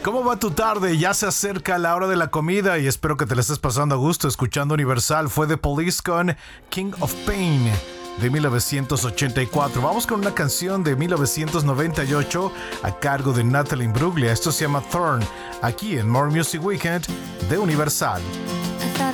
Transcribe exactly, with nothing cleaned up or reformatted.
¿Cómo va tu tarde? Ya se acerca la hora de la comida y espero que te la estés pasando a gusto escuchando Universal. Fue The Police con King of Pain de mil novecientos ochenta y cuatro. Vamos con una canción de mil novecientos noventa y ocho a cargo de Natalie Imbruglia. Esto se llama Thorn, aquí en More Music Weekend de Universal.